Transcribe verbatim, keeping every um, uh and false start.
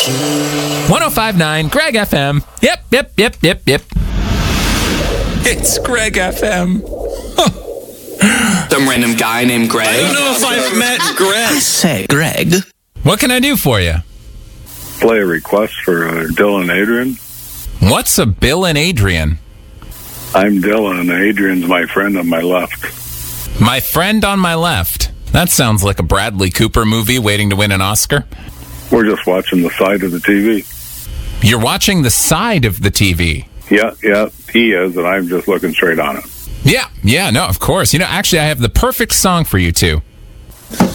one oh five point nine Greg F M. Yep, yep, yep, yep, yep. It's Greg F M. Some random guy named Greg. I don't know if I've met Greg. Say, Greg. What can I do for you? Play a request for uh, Dylan Adrian. What's a Bill and Adrian? I'm Dylan. Adrian's my friend on my left. My friend on my left. That sounds like a Bradley Cooper movie waiting to win an Oscar. We're just watching the side of the T V. You're watching the side of the T V. Yeah, yeah, he is, and I'm just looking straight on it. Yeah, yeah, no, of course. You know, actually, I have the perfect song for you two.